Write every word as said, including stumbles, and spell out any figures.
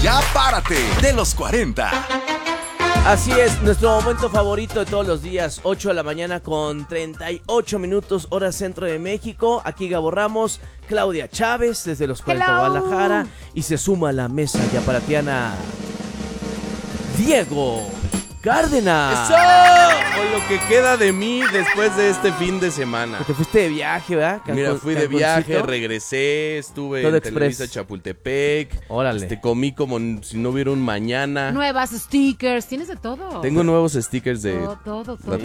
Ya párate de los cuarenta. Así es, nuestro momento favorito de todos los días, ocho de la mañana con treinta y ocho minutos, hora centro de México. Aquí Gabo Ramos, Claudia Chávez desde los cuarenta de Guadalajara, y se suma a la mesa yaparatiana Diego Cárdenas. ¡Eso! Con lo que queda de mí después de este fin de semana. Te fuiste de viaje, ¿verdad? Cancún, Mira, fui de viaje, regresé, estuve Todo en express. Televisa Chapultepec. Órale. Este, comí como si no hubiera un mañana. Nuevas stickers, tienes de todo. Tengo nuevos stickers de todo, todo, todo.